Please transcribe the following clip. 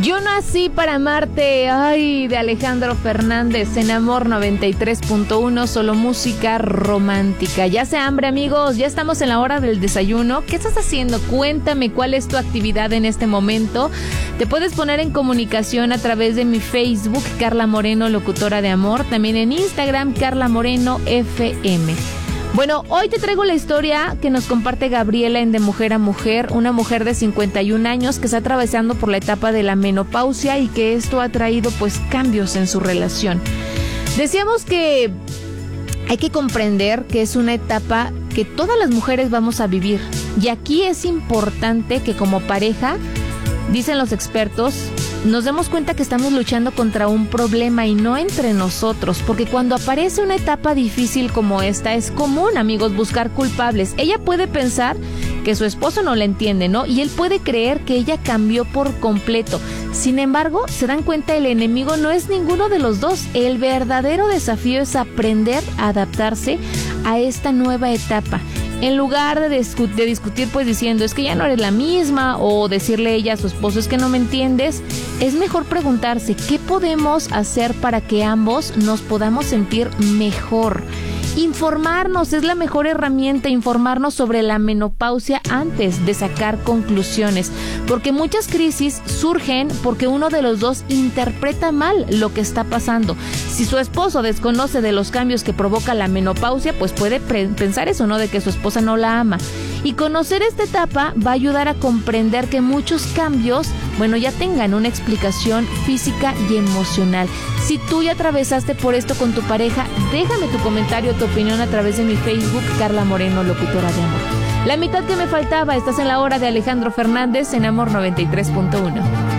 Yo nací para amarte, ay, de Alejandro Fernández, en Amor 93.1, solo música romántica. Ya hace hambre, amigos, ya estamos en la hora del desayuno. ¿Qué estás haciendo? Cuéntame cuál es tu actividad en este momento. Te puedes poner en comunicación a través de mi Facebook, Carla Moreno, locutora de amor, también en Instagram, Carla Moreno FM. Bueno, hoy te traigo la historia que nos comparte Gabriela en De Mujer a Mujer, una mujer de 51 años que está atravesando por la etapa de la menopausia y que esto ha traído pues cambios en su relación. Decíamos que hay que comprender que es una etapa que todas las mujeres vamos a vivir y aquí es importante que como pareja, dicen los expertos, nos demos cuenta que estamos luchando contra un problema y no entre nosotros, porque cuando aparece una etapa difícil como esta, es común, amigos, buscar culpables. Ella puede pensar que su esposo no la entiende, ¿no? Y él puede creer que ella cambió por completo. Sin embargo, se dan cuenta, el enemigo no es ninguno de los dos. El verdadero desafío es aprender a adaptarse a esta nueva etapa. En lugar de discutir pues diciendo es que ya no eres la misma o decirle ella a su esposo es que no me entiendes, es mejor preguntarse qué podemos hacer para que ambos nos podamos sentir mejor. Informarnos es la mejor herramienta, informarnos sobre la menopausia antes de sacar conclusiones, porque muchas crisis surgen porque uno de los dos interpreta mal lo que está pasando. Si su esposo desconoce de los cambios que provoca la menopausia, pues puede pensar eso, ¿no? De que su esposa no la ama. Y conocer esta etapa va a ayudar a comprender que muchos cambios, bueno, ya tengan una explicación física y emocional. Si tú ya atravesaste por esto con tu pareja, déjame tu comentario, tu opinión a través de mi Facebook, Carla Moreno, locutora de amor. La mitad que me faltaba, estás en la hora de Alejandro Fernández en Amor 93.1.